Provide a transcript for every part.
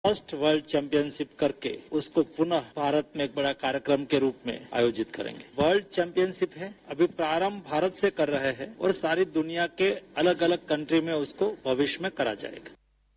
First world championship करके उसको पुनः भारत में एक बड़ा कार्यक्रम के रूप में आयोजित करेंगे। वर्ल्ड चैंपियनशिप है, अभी प्रारंभ भारत से कर रहे हैं और सारी दुनिया के अलग अलग कंट्री में उसको भविष्य में करा जाएगा।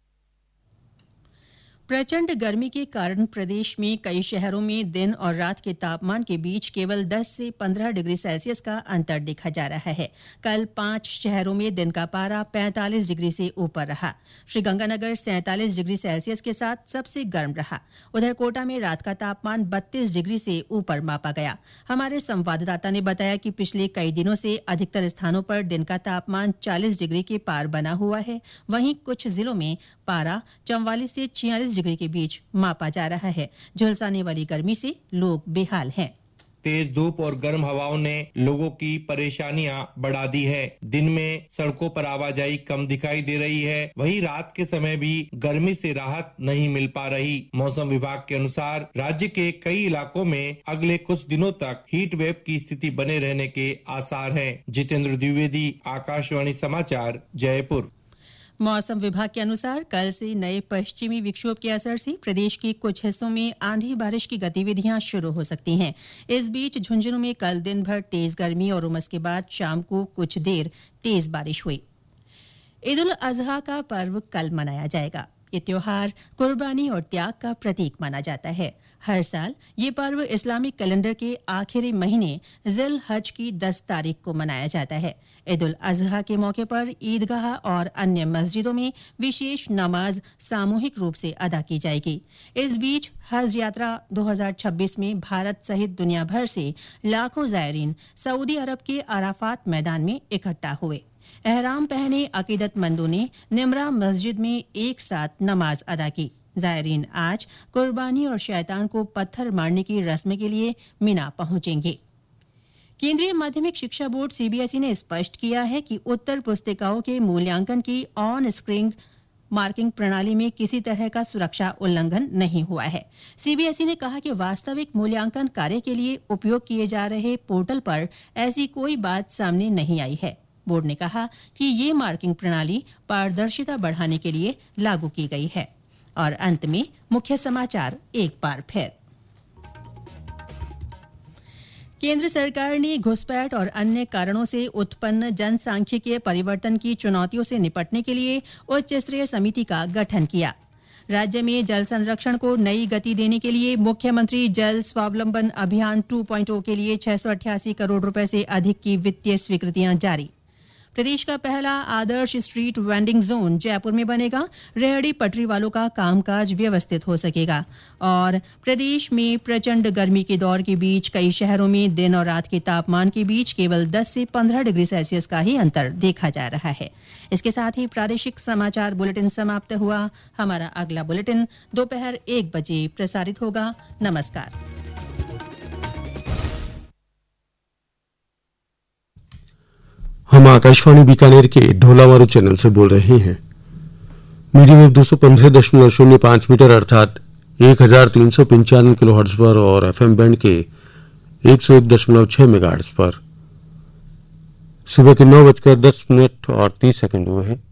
प्रचंड गर्मी के कारण प्रदेश में कई शहरों में दिन और रात के तापमान के बीच केवल 10 से 15 डिग्री सेल्सियस का अंतर देखा जा रहा है। कल 5 शहरों में दिन का पारा 45 डिग्री से ऊपर रहा। श्रीगंगानगर 47 डिग्री सेल्सियस के साथ सबसे गर्म रहा। उधर कोटा में रात का तापमान 32 डिग्री से ऊपर मापा गया। हमारे संवाददाता ने बताया कि पिछले कई दिनों से अधिकतर स्थानों पर दिन का तापमान 40 डिग्री के पार बना हुआ है। वहीं कुछ जिलों में पारा 44 से 46 डिग्री के बीच मापा जा रहा है। झुलसाने वाली गर्मी से लोग बेहाल हैं। तेज धूप और गर्म हवाओं ने लोगों की परेशानियां बढ़ा दी है। दिन में सड़कों पर आवाजाही कम दिखाई दे रही है, वहीं रात के समय भी गर्मी से राहत नहीं मिल पा रही। मौसम विभाग के अनुसार राज्य के कई इलाकों में अगले कुछ दिनों तक हीट वेव की स्थिति बने रहने के आसार हैं। जितेंद्र द्विवेदी, आकाशवाणी समाचार, जयपुर। मौसम विभाग के अनुसार कल से नए पश्चिमी विक्षोभ के असर से प्रदेश के कुछ हिस्सों में आंधी बारिश की गतिविधियां शुरू हो सकती हैं। इस बीच झुंझुनू में कल दिन भर तेज गर्मी और उमस के बाद शाम को कुछ देर तेज बारिश हुई। ईद उल अजहा का पर्व कल मनाया जाएगा। ये त्योहार कुर्बानी और त्याग का प्रतीक माना जाता है। हर साल ये पर्व इस्लामिक कैलेंडर के आखिरी महीने जिल हज की 10 तारीख को मनाया जाता है। ईद उल अजहा के मौके पर ईदगाह और अन्य मस्जिदों में विशेष नमाज सामूहिक रूप से अदा की जाएगी। इस बीच हज यात्रा 2026 में भारत सहित दुनिया भर से लाखों जायरीन सऊदी अरब के अराफात मैदान में इकट्ठा हुए। एहराम पहने अकीदतमंदों ने निमरा मस्जिद में एक साथ नमाज अदा की। जायरीन आज कुर्बानी और शैतान को पत्थर मारने की रस्म के लिए मिना पहुंचेंगे। केंद्रीय माध्यमिक शिक्षा बोर्ड सीबीएसई ने स्पष्ट किया है कि उत्तर पुस्तिकाओं के मूल्यांकन की ऑन स्क्रीन मार्किंग प्रणाली में किसी तरह का सुरक्षा उल्लंघन नहीं हुआ है। सीबीएसई ने कहा कि वास्तविक मूल्यांकन कार्य के लिए उपयोग किए जा रहे पोर्टल पर ऐसी कोई बात सामने नहीं आई है। बोर्ड ने कहा कि ये मार्किंग प्रणाली पारदर्शिता बढ़ाने के लिए लागू की गई है। और अंत में मुख्य समाचार एक बार फिर। केंद्र सरकार ने घुसपैठ और अन्य कारणों से उत्पन्न जनसांख्यिकीय परिवर्तन की चुनौतियों से निपटने के लिए उच्च स्तरीय समिति का गठन किया। राज्य में जल संरक्षण को नई गति देने के लिए मुख्यमंत्री जल स्वावलंबन अभियान 2.0 के लिए 688 करोड़ रुपए से अधिक की वित्तीय स्वीकृतियां जारी। प्रदेश का पहला आदर्श स्ट्रीट वेंडिंग जोन जयपुर में बनेगा। रेहड़ी पटरी वालों का कामकाज व्यवस्थित हो सकेगा। और प्रदेश में प्रचंड गर्मी के दौर के बीच कई शहरों में दिन और रात के तापमान के बीच केवल 10 से 15 डिग्री सेल्सियस का ही अंतर देखा जा रहा है। इसके साथ ही प्रादेशिक समाचार बुलेटिन समाप्त हुआ। हमारा अगला बुलेटिन दोपहर 1 बजे प्रसारित होगा। नमस्कार। हम आकाशवाणी बीकानेर के ढोलावारू चैनल से बोल रहे हैं। मीडियम वेव 215.05 मीटर अर्थात 1395 किलोहर्ट्ज पर और एफएम बैंड के 101.6 मेगाहर्ट्ज पर सुबह के 9:10 और 30 सेकंड हुए हैं।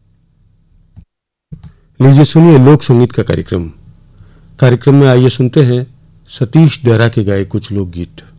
लीजिए सुनिए लोक संगीत का कार्यक्रम में आइए सुनते हैं सतीश देहरा के गाए कुछ लोकगीत।